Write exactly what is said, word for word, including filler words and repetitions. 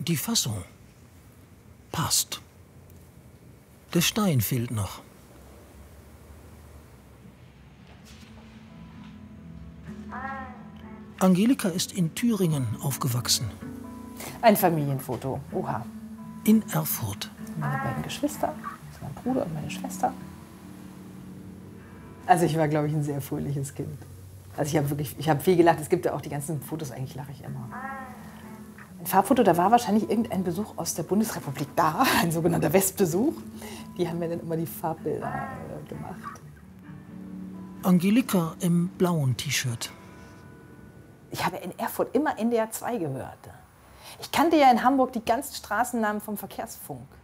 Die Fassung passt. Der Stein fehlt noch. Angelika ist in Thüringen aufgewachsen. Ein Familienfoto. Oha. In Erfurt. Meine beiden Geschwister, das ist mein Bruder und meine Schwester. Also ich war, glaube ich, ein sehr fröhliches Kind. Also ich habe wirklich, ich habe viel gelacht. Es gibt ja auch die ganzen Fotos, eigentlich lache ich immer. Ein Farbfoto, da war wahrscheinlich irgendein Besuch aus der Bundesrepublik da, ein sogenannter Westbesuch. Die haben mir dann immer die Farbbilder äh, gemacht. Angelika im blauen T-Shirt. Ich habe in Erfurt immer N D R zwei gehört. Ich kannte ja in Hamburg die ganzen Straßennamen vom Verkehrsfunk.